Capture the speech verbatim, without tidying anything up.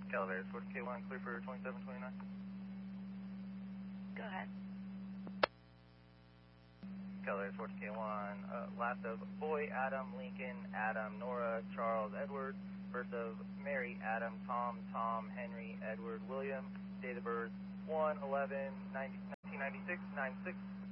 Calaveras, four K one, clear for twenty-seven twenty-nine. Go ahead. Calaveras, four K one, uh, last of Boy, Adam, Lincoln, Adam, Nora, Charles, Edward, first of Mary, Adam, Tom, Tom, Henry, Edward, William, date of birth one eleven nineteen ninety-six, nine six.